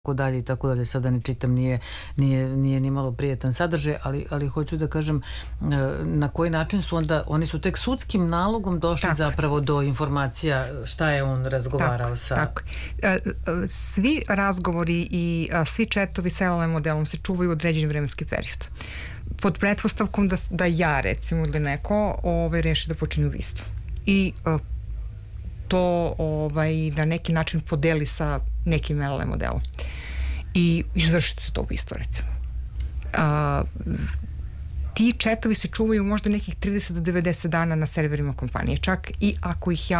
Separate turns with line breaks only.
dalje i tako dalje, sada ne čitam, nije ni malo prijetan sadržaj, ali hoću da kažem na koji način su onda, oni su tek sudskim nalogom došli zapravo do informacija šta je on razgovarao sa...
Tako. Svi razgovori i svi četovi sa LLM modelom se čuvaju određeni vremenski period. Pod pretpostavkom da ja, recimo, ili neko reši da počini ubistvo. I to na neki način podeli sa nekim LLM modelom. I izvršiti se to ubistvo, recimo. Ti četovi se čuvaju možda nekih 30 do 90 dana na serverima kompanije. Čak i ako ih ja